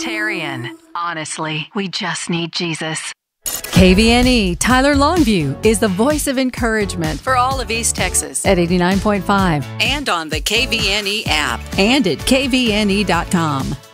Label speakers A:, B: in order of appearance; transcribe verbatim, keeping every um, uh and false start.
A: Tarian. Honestly, we just need Jesus.
B: K V N E Tyler Longview is the voice of encouragement
C: for all of East Texas
B: at eighty-nine point five
C: and on the K V N E app
B: and at K V N E dot com.